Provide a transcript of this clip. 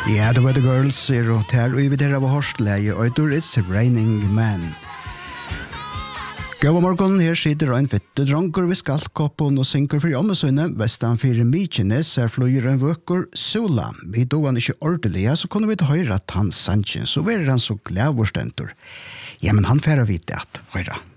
Ja, det var The Girls, og her og vi der av Horstleie, og It's Raining Man. God morgen, her sitter en fette dronker ved skaltkoppen og synker for jommesønne. Vestan 4 Mykines fløyer en vøkker Sula. Vi då han ikke ordentlig, så kunne vi høre at han sannsyn, så var han så glad vår stentor. Ja, men han færre vidt at, høyre.